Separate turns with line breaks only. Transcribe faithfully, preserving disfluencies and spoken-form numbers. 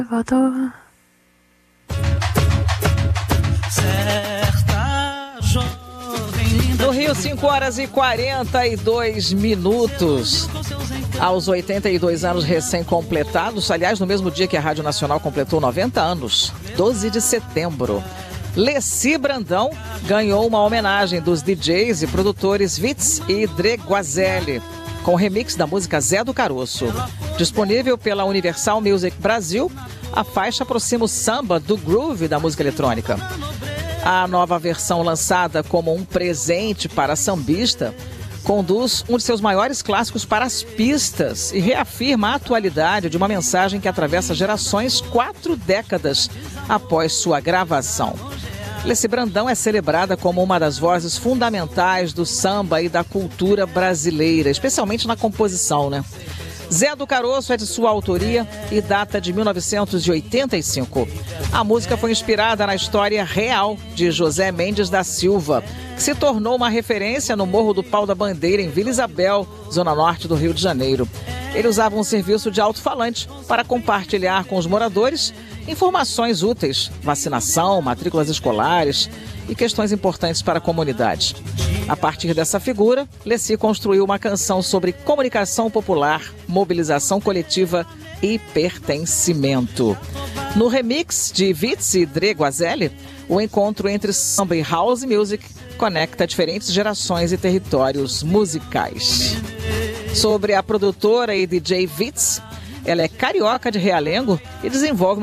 Salvador.
No Rio, cinco horas e quarenta e dois minutos. Aos oitenta e dois anos recém-completados, aliás, no mesmo dia que a Rádio Nacional completou noventa anos, doze de setembro, Leci Brandão ganhou uma homenagem dos D Js e produtores Vitz e Dre Guazelli, com remix da música Zé do Caroço. Disponível pela Universal Music Brasil, a faixa aproxima o samba do groove da música eletrônica. A nova versão, lançada como um presente para sambista, conduz um de seus maiores clássicos para as pistas e reafirma a atualidade de uma mensagem que atravessa gerações quatro décadas após sua gravação. Leci Brandão é celebrada como uma das vozes fundamentais do samba e da cultura brasileira, especialmente na composição, né? Zé do Caroço é de sua autoria e data de mil novecentos e oitenta e cinco. A música foi inspirada na história real de José Mendes da Silva, que se tornou uma referência no Morro do Pau da Bandeira, em Vila Isabel, zona norte do Rio de Janeiro. Ele usava um serviço de alto-falante para compartilhar com os moradores informações úteis, vacinação, matrículas escolares e questões importantes para a comunidade. A partir dessa figura, Leci construiu uma canção sobre comunicação popular, mobilização coletiva e pertencimento. No remix de Vitz e Dre Guazelli, o encontro entre samba e house music conecta diferentes gerações e territórios musicais. Sobre a produtora e D J Vitz, ela é carioca de Realengo e desenvolve uma